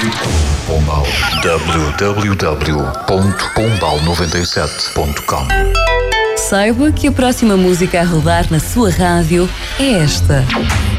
Pombal. www.pombal97.com. Saiba que a próxima música a rodar na sua rádio é esta.